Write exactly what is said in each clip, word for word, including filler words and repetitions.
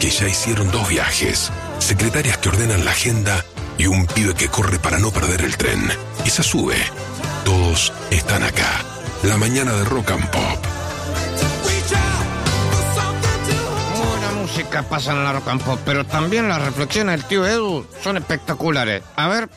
que ya hicieron dos viajes, secretarias que ordenan la agenda y un pibe que corre para no perder el tren. Esa sube. Todos están acá. La mañana de Rock and Pop. Buena música pasa en la Rock and Pop, pero también las reflexiones del tío Edu son espectaculares. A ver.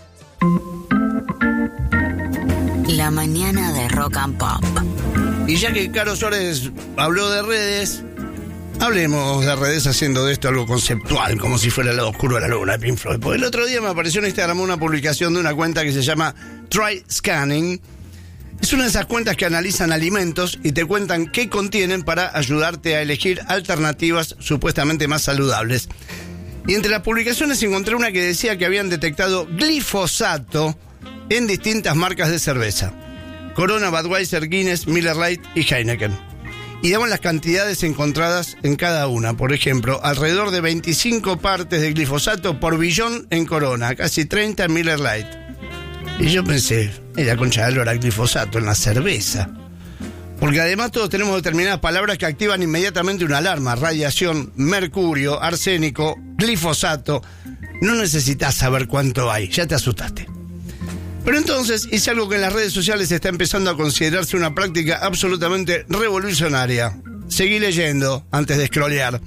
La mañana de Rock and Pop. Y ya que Caro Suárez habló de redes, hablemos de redes haciendo de esto algo conceptual, como si fuera el lado oscuro de la luna de Pink Floyd. Porque el otro día me apareció en Instagram una publicación de una cuenta que se llama Try Scanning. Es una de esas cuentas que analizan alimentos y te cuentan qué contienen para ayudarte a elegir alternativas supuestamente más saludables. Y entre las publicaciones encontré una que decía que habían detectado glifosato en distintas marcas de cerveza: Corona, Budweiser, Guinness, Miller Lite y Heineken. Y daban las cantidades encontradas en cada una. Por ejemplo, alrededor de veinticinco partes de glifosato por billón en Corona, casi treinta en Miller Lite. Y yo pensé, era concha de lora glifosato en la cerveza. Porque además todos tenemos determinadas palabras que activan inmediatamente una alarma: radiación, mercurio, arsénico, glifosato. No necesitas saber cuánto hay, ya te asustaste. Pero entonces hice algo que en las redes sociales está empezando a considerarse una práctica absolutamente revolucionaria. Seguí leyendo antes de scrollear.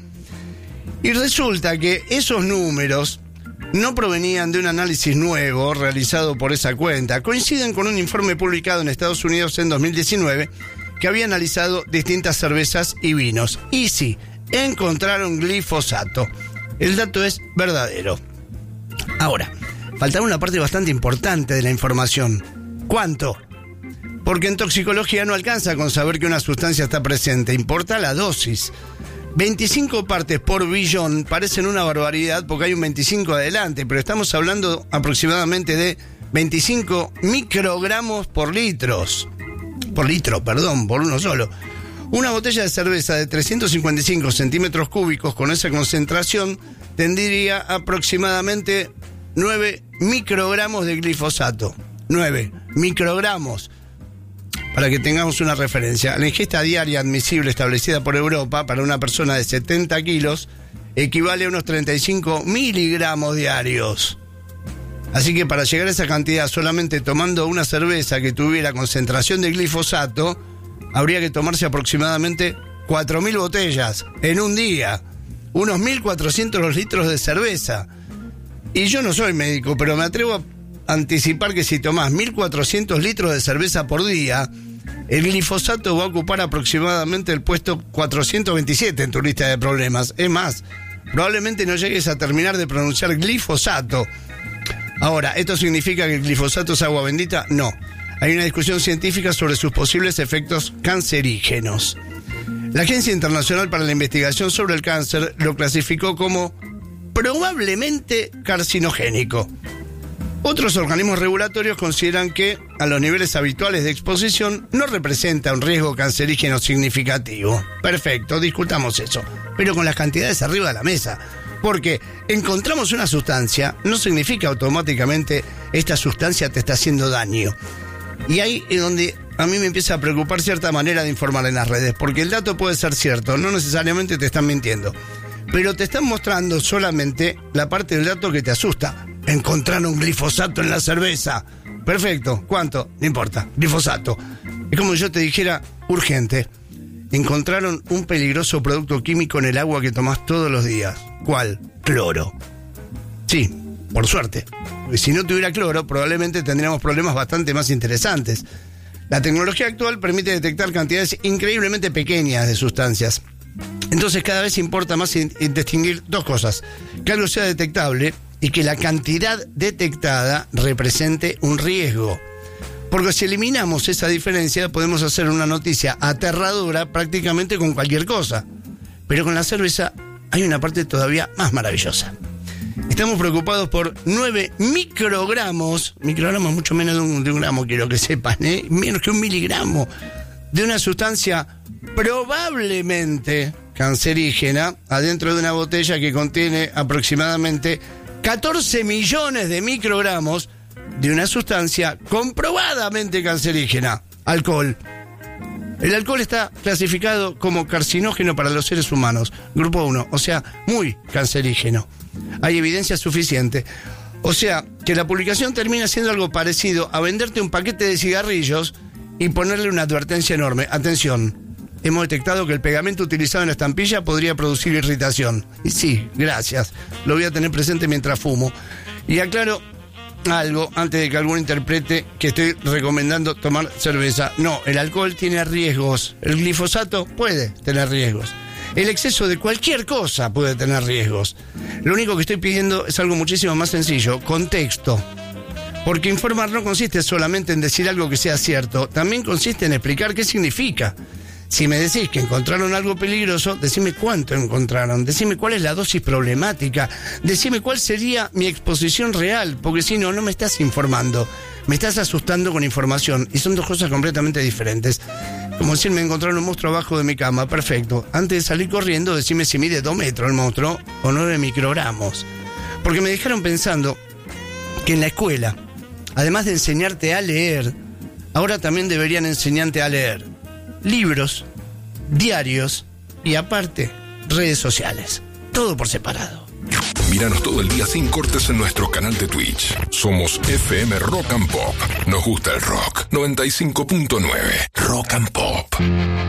Y resulta que esos números no provenían de un análisis nuevo realizado por esa cuenta. Coinciden con un informe publicado en Estados Unidos en dos mil diecinueve que había analizado distintas cervezas y vinos. Y sí, encontraron glifosato. El dato es verdadero. Ahora, faltaba una parte bastante importante de la información. ¿Cuánto? Porque en toxicología no alcanza con saber que una sustancia está presente, importa la dosis. veinticinco partes por billón parecen una barbaridad porque hay un veinticinco adelante, pero estamos hablando aproximadamente de veinticinco microgramos por litros. Por litro, perdón, por uno solo. Una botella de cerveza de trescientos cincuenta y cinco centímetros cúbicos con esa concentración tendría aproximadamente nueve microgramos de glifosato. nueve microgramos. Para que tengamos una referencia, la ingesta diaria admisible establecida por Europa para una persona de setenta kilos equivale a unos treinta y cinco miligramos diarios. Así que para llegar a esa cantidad solamente tomando una cerveza que tuviera concentración de glifosato, habría que tomarse aproximadamente cuatro mil botellas en un día. Unos mil cuatrocientos litros de cerveza. Y yo no soy médico, pero me atrevo a anticipar que si tomás mil cuatrocientos litros de cerveza por día, el glifosato va a ocupar aproximadamente el puesto cuatrocientos veintisiete en tu lista de problemas. Es más, probablemente no llegues a terminar de pronunciar glifosato. Ahora, ¿esto significa que el glifosato es agua bendita? No. Hay una discusión científica sobre sus posibles efectos cancerígenos. La Agencia Internacional para la Investigación sobre el Cáncer lo clasificó como probablemente carcinogénico. Otros organismos regulatorios consideran que a los niveles habituales de exposición no representa un riesgo cancerígeno significativo. Perfecto, discutamos eso, pero con las cantidades arriba de la mesa. Porque encontramos una sustancia no significa automáticamente esta sustancia te está haciendo daño. Y ahí es donde a mí me empieza a preocupar cierta manera de informar en las redes, porque el dato puede ser cierto, no necesariamente te están mintiendo, pero te están mostrando solamente la parte del dato que te asusta. Encontraron glifosato en la cerveza. Perfecto, ¿cuánto? No importa, glifosato. Es como si yo te dijera, urgente, encontraron un peligroso producto químico en el agua que tomás todos los días. ¿Cuál? Cloro. Sí, por suerte. Porque si no tuviera cloro, probablemente tendríamos problemas bastante más interesantes. La tecnología actual permite detectar cantidades increíblemente pequeñas de sustancias. Entonces cada vez importa más in- distinguir dos cosas: que algo sea detectable y que la cantidad detectada represente un riesgo. Porque si eliminamos esa diferencia, podemos hacer una noticia aterradora prácticamente con cualquier cosa. Pero con la cerveza hay una parte todavía más maravillosa. Estamos preocupados por nueve microgramos, microgramos mucho menos de un, de un gramo, quiero que sepan, ¿eh? Menos que un miligramo, de una sustancia probablemente cancerígena adentro de una botella que contiene aproximadamente catorce millones de microgramos de una sustancia comprobadamente cancerígena: alcohol. El alcohol está clasificado como carcinógeno para los seres humanos, grupo uno, o sea, muy cancerígeno. Hay evidencia suficiente. O sea, que la publicación termina siendo algo parecido a venderte un paquete de cigarrillos y ponerle una advertencia enorme. Atención, hemos detectado que el pegamento utilizado en la estampilla podría producir irritación. Y sí, gracias, lo voy a tener presente mientras fumo. Y aclaro algo antes de que alguno interprete que estoy recomendando tomar cerveza. No, el alcohol tiene riesgos. El glifosato puede tener riesgos. El exceso de cualquier cosa puede tener riesgos. Lo único que estoy pidiendo es algo muchísimo más sencillo, contexto. Porque informar no consiste solamente en decir algo que sea cierto, también consiste en explicar qué significa. Si me decís que encontraron algo peligroso, decime cuánto encontraron, decime cuál es la dosis problemática, decime cuál sería mi exposición real, porque si no, no me estás informando, me estás asustando con información, y son dos cosas completamente diferentes. Como decir, me encontraron un monstruo abajo de mi cama, perfecto. Antes de salir corriendo, decime si mide dos metros el monstruo o nueve microgramos. Porque me dejaron pensando que en la escuela, además de enseñarte a leer, ahora también deberían enseñarte a leer libros, diarios y aparte, redes sociales. Todo por separado. Míranos todo el día sin cortes en nuestro canal de Twitch. Somos F M Rock and Pop. Nos gusta el rock. noventa y cinco punto nueve Rock and Pop.